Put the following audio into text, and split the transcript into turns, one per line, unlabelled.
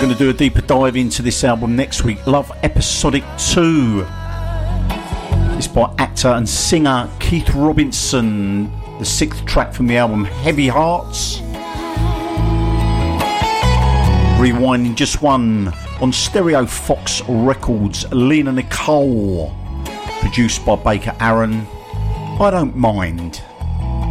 Going to do a deeper dive into this album next week. Love Episodic 2. It's by actor and singer Keith Robinson. The 6th track from the album, Heavy Hearts. Rewinding just one on Stereo Fox Records, Lena Nicole. Produced by Baker Aaron. I Don't Mind.